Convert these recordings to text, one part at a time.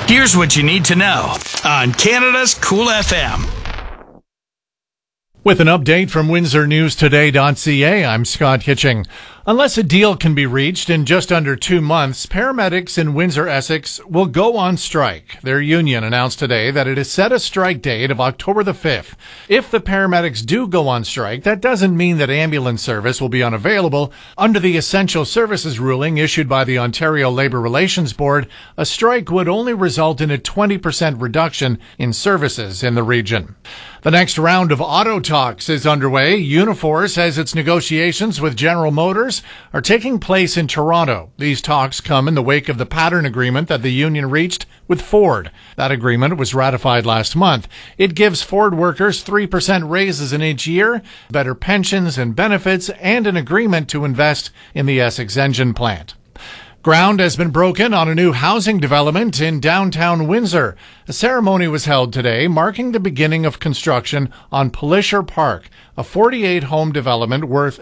Here's what you need to know on Canada's Cool FM. With an update from WindsorNewsToday.ca, I'm Scott Hitching. Unless a deal can be reached in just under 2 months, paramedics in Windsor, Essex will go on strike. Their union announced today that it has set a strike date of October the 5th. If the paramedics do go on strike, that doesn't mean that ambulance service will be unavailable. Under the Essential Services ruling issued by the Ontario Labour Relations Board, a strike would only result in a 20% reduction in services in the region. The next round of auto talks is underway. Unifor says its negotiations with General Motors are taking place in Toronto. These talks come in the wake of the pattern agreement that the union reached with Ford. That agreement was ratified last month. It gives Ford workers 3% raises in each year, better pensions and benefits, and an agreement to invest in the Essex engine plant. Ground has been broken on a new housing development in downtown Windsor. A ceremony was held today marking the beginning of construction on Pelisher Park, a 48-home development worth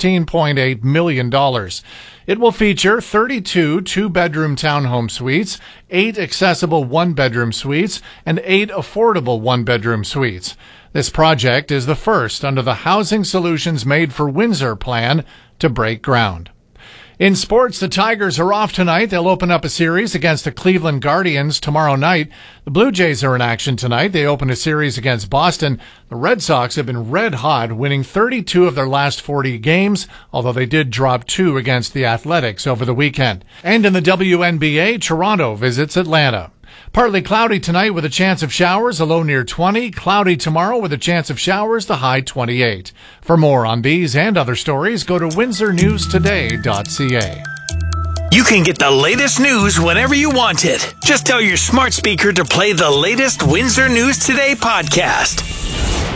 $16.8 million. It will feature 32 two-bedroom townhome suites, 8 accessible one-bedroom suites, and 8 affordable one-bedroom suites. This project is the first under the Housing Solutions Made for Windsor plan to break ground. In sports, the Tigers are off tonight. They'll open up a series against the Cleveland Guardians tomorrow night. The Blue Jays are in action tonight. They open a series against Boston. The Red Sox have been red hot, winning 32 of their last 40 games, although they did drop 2 against the Athletics over the weekend. And in the WNBA, Toronto visits Atlanta. Partly cloudy tonight with a chance of showers, a low near 20. Cloudy tomorrow with a chance of showers, the high 28. For more on these and other stories, go to WindsorNewsToday.ca. You can get the latest news whenever you want it. Just tell your smart speaker to play the latest Windsor News Today podcast.